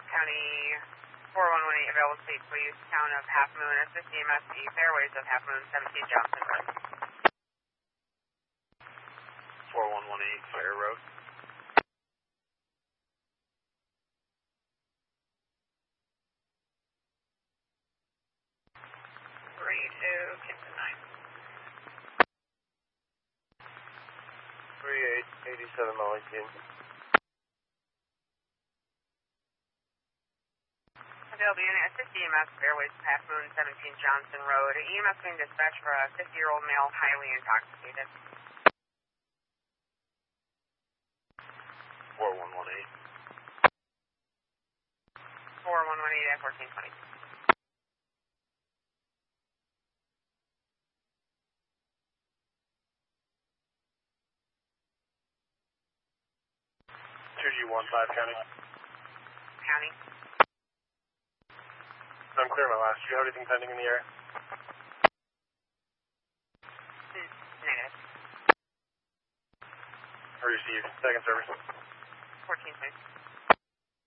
County 4118, available state police, town of Half Moon, assist EMS East Airways of Half Moon, 17 Johnson Road. 4118, Fire Road. 32, Kingston 9. 3887 Wellington. Available unit, assist EMS Airways of Half Moon, 17 Johnson Road. EMS being dispatched for a 50-year-old male, highly intoxicated. 4118. 4118 at 1420. County. County. I'm clear my last. Do you have anything pending in the air? Negative. Received. Second service. 1420.